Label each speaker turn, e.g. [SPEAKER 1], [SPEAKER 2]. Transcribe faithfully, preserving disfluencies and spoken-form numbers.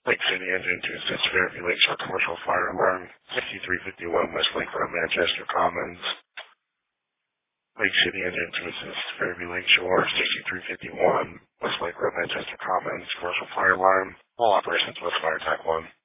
[SPEAKER 1] Lake City Engine to assist Fairview Lakeshore Commercial Fire Alarm, fifty-three fifty-one West Lake Road, Manchester Commons. Lake City Engine to assist Fairview Lakeshore, sixty-three fifty-one West Lake Road, Manchester Commons, Commercial Fire Alarm. All operations with Fire Attack one.